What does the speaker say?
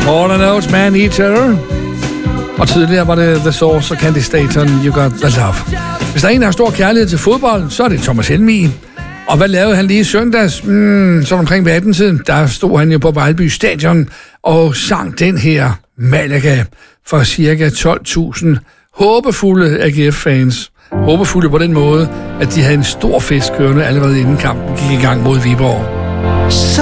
All I Know is Man Eater. Og tidligere var det The Source og Candy Staton, You Got The Love. Hvis der er en, der har stor kærlighed til fodbold, så er det Thomas Helmig. Og hvad lavede han lige i søndags? Så omkring ved 18-tiden, der stod han jo på Vejlby Stadion og sang den her Malaga for ca. 12.000 håbefulde AGF-fans. Håbefulde på den måde, at de havde en stor fest kørende allerede inden kampen gik i gang mod Viborg.